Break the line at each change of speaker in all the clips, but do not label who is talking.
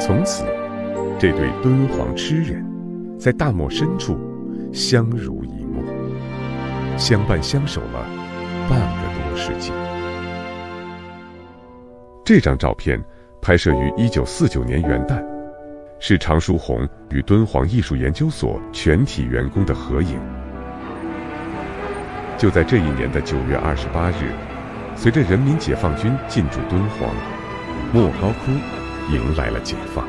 从此，这对敦煌痴人在大漠深处相濡以沫，相伴相守了半个多世纪。这张照片拍摄于1949年元旦，是常书鸿与敦煌艺术研究所全体员工的合影。就在这一年的9月28日，随着人民解放军进驻敦煌，莫高窟迎来了解放。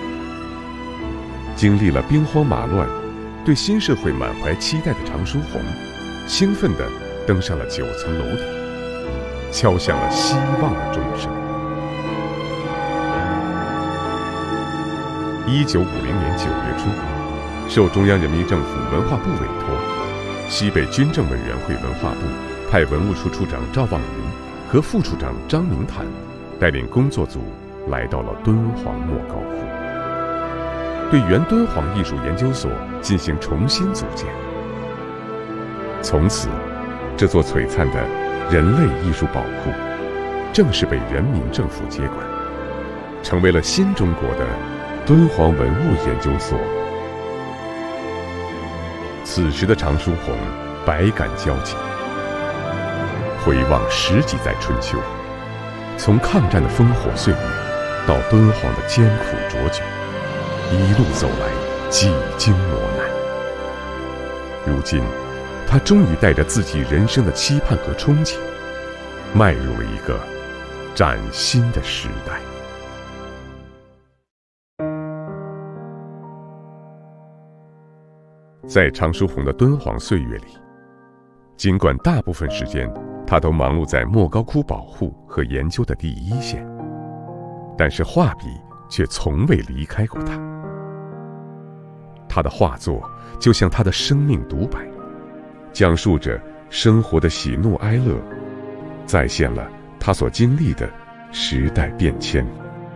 经历了兵荒马乱，对新社会满怀期待的常书鸿，兴奋地登上了9层楼顶，敲响了希望的钟声。1950年9月初，受中央人民政府文化部委托，西北军政委员会文化部派文物处处长赵望云和副处长张明坦带领工作组来到了敦煌莫高窟，对原敦煌艺术研究所进行重新组建。从此，这座璀璨的人类艺术宝库正式被人民政府接管，成为了新中国的敦煌文物研究所。此时的常书鸿百感交集，回望10几载春秋，从抗战的烽火岁月到敦煌的艰苦卓绝，一路走来几经磨难。如今，他终于带着自己人生的期盼和憧憬，迈入了一个崭新的时代。在常书鸿的敦煌岁月里，尽管大部分时间他都忙碌在莫高窟保护和研究的第一线，但是画笔却从未离开过他。他的画作就像他的生命独白，讲述着生活的喜怒哀乐，再现了他所经历的时代变迁。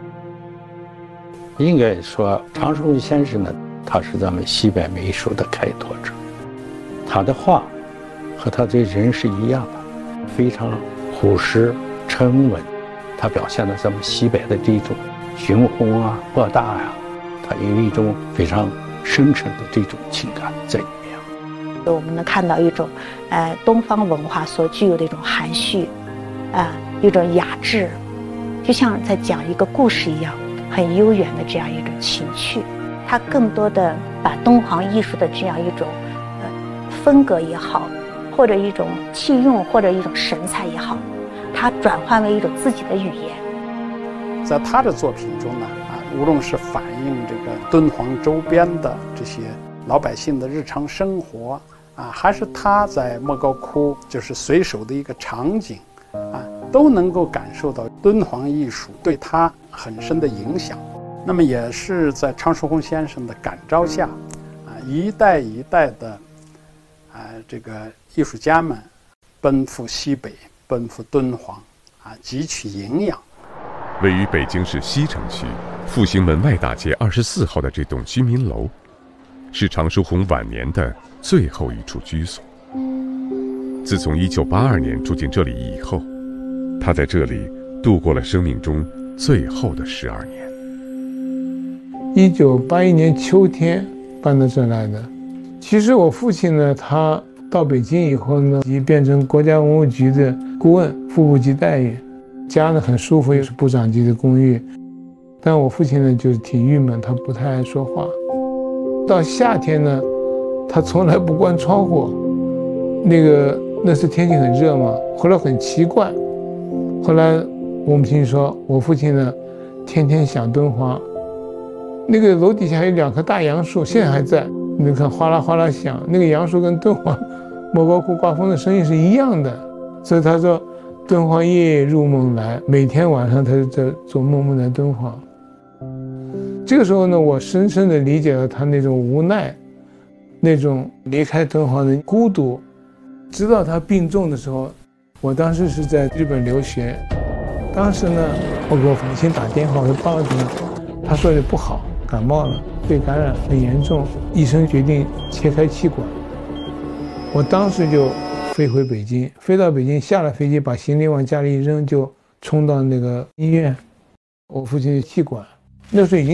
应该说，常书鸿先生呢，他是咱们西北美术的开拓者，他的画和他的人是一样的，非常朴实沉稳。他表现了咱们西北的这种雄宏啊、博大呀，他有一种非常深沉的这种情感在里面。
我们能看到一种东方文化所具有的一种含蓄一种雅致，就像在讲一个故事一样，很悠远的这样一种情趣。它更多的把敦煌艺术的这样一种风格也好，或者一种气用，或者一种神采也好，它转换为一种自己的语言。
在他的作品中呢，无论是反映这个敦煌周边的这些老百姓的日常生活还是他在莫高窟就是随手的一个场景都能够感受到敦煌艺术对他很深的影响。那么也是在常书鸿先生的感召下一代一代的这个艺术家们奔赴西北，奔赴敦煌汲取营养。
位于北京市西城区复兴门外大街24号的这栋居民楼，是常书鸿晚年的最后一处居所。自从1982年住进这里以后，他在这里度过了生命中最后的12年。
1981年秋天搬到这来的。其实我父亲呢，他到北京以后呢，已变成国家文物局的顾问，副部级待遇，家呢很舒服，又是部长级的公寓。但我父亲呢就挺郁闷，他不太爱说话。到夏天呢，他从来不关窗户，那时天气很热嘛，后来很奇怪。后来我母亲说，我父亲呢天天想敦煌。那个楼底下有2棵大杨树，现在还在，你看哗啦哗啦响，那个杨树跟敦煌莫高窟刮风的声音是一样的。所以他说，敦煌夜夜入梦来，每天晚上他就在做梦在敦煌。这个时候呢，我深深地理解了他那种无奈，那种离开敦煌的孤独。直到他病重的时候，我当时是在日本留学，当时呢，我给我父亲打电话，我说报了怎么？他说的不好，感冒了，肺感染很严重，医生决定切开气管。我当时就飞回北京，飞到北京，下了飞机把行李往家里一扔，就冲到那个医院。我父亲的气管那时候已经